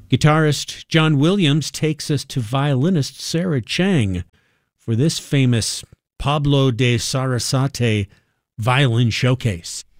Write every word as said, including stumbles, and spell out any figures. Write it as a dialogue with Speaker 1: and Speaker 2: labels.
Speaker 1: Guitarist John Williams takes us to violinist Sarah Chang for this famous Pablo de Sarasate violin showcase.